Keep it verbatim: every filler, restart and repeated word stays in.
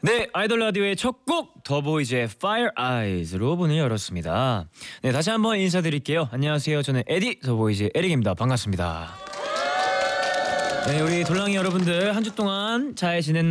네, 아이돌 라디오의 첫 곡 더보이즈의 Fire Eyes로 문을 열었습니다. 네, 다시 한번 인사드릴게요. 안녕하세요. 저는 에디 더보이즈 에릭입니다. 반갑습니다. 네, 우리 돌랑이 여러분들 한 주 동안 잘 지냈나요?